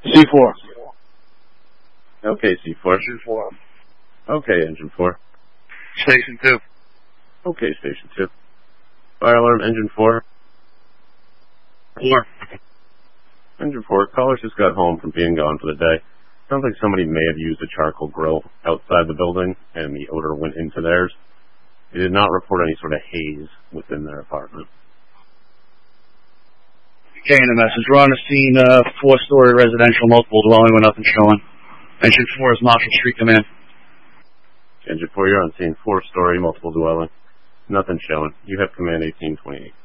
C4. Okay, C4. Engine 4. Okay, Engine 4. Station 2. Okay, Station 2. Fire alarm, Engine 4. 4. Engine 4, caller just got home from being gone for the day. Sounds like somebody may have used a charcoal grill outside the building, and the odor went into theirs. They did not report any sort of haze within their apartment. Okay, in the message, we're on the scene, 4-story residential, multiple dwelling with nothing showing. Engine 4 is Marshall Street, come in. Engine 4, you're on scene, 4-story, multiple dwelling. Nothing showing. You have command 1828.